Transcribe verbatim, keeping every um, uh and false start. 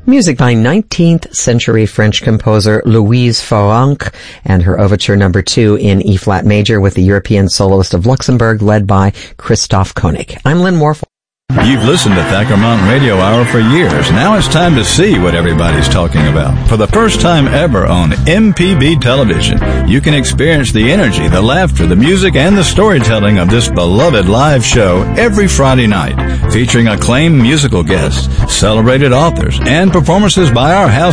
Music by nineteenth century French composer Louise Farrenc and her Overture Number two in E-flat major with the European Soloist of Luxembourg led by Christoph Koenig. I'm Lynn Morphle. You've listened to Thacker Mountain Radio Hour for years. Now it's time to see what everybody's talking about. For the first time ever on M P B television, you can experience the energy, the laughter, the music, and the storytelling of this beloved live show every Friday night, featuring acclaimed musical guests, celebrated authors, and performances by our house